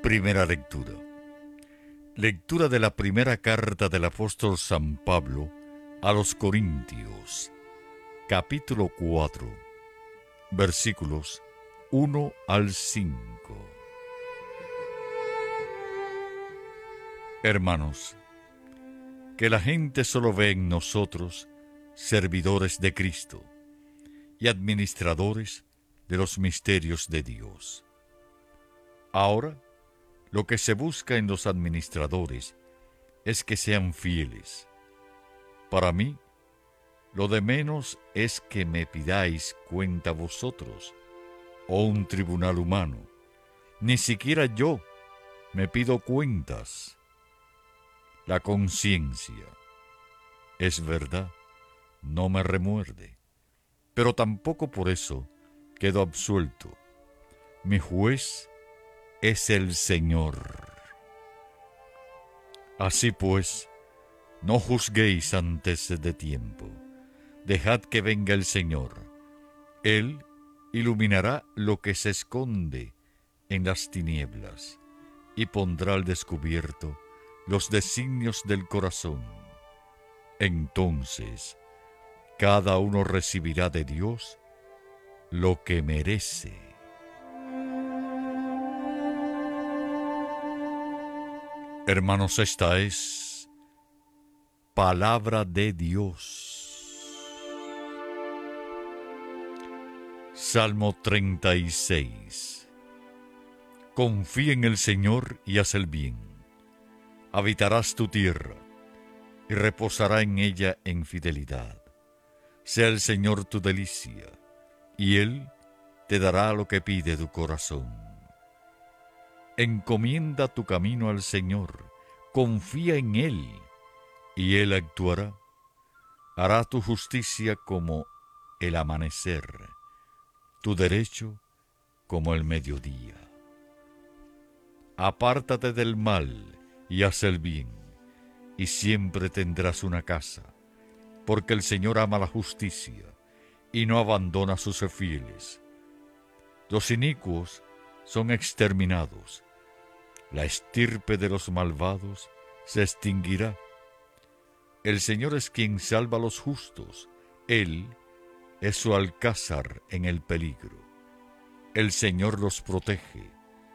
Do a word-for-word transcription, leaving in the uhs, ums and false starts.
Primera lectura. Lectura de la primera carta del apóstol San Pablo a los Corintios, capítulo cuatro, versículos uno al cinco. Hermanos, que la gente solo ve en nosotros servidores de Cristo y administradores de los misterios de Dios. Ahora, lo que se busca en los administradores es que sean fieles. Para mí, lo de menos es que me pidáis cuenta vosotros, o un tribunal humano. Ni siquiera yo me pido cuentas. La conciencia, es verdad, no me remuerde, pero tampoco por eso quedo absuelto. Mi juez es el Señor. Así pues, no juzguéis antes de tiempo. Dejad que venga el Señor. Él iluminará lo que se esconde en las tinieblas y pondrá al descubierto los designios del corazón. Entonces, cada uno recibirá de Dios lo que merece. Hermanos, esta es palabra de Dios. Salmo treinta y seis. Confía en el Señor y haz el bien. Habitarás tu tierra y reposará en ella en fidelidad. Sea el Señor tu delicia, y Él te dará lo que pide tu corazón. Encomienda tu camino al Señor, confía en Él, y Él actuará. Hará tu justicia como el amanecer, tu derecho como el mediodía. Apártate del mal y haz el bien, y siempre tendrás una casa, porque el Señor ama la justicia y no abandona a sus fieles. Los inicuos son exterminados. La estirpe de los malvados se extinguirá. El Señor es quien salva a los justos. Él es su alcázar en el peligro. El Señor los protege.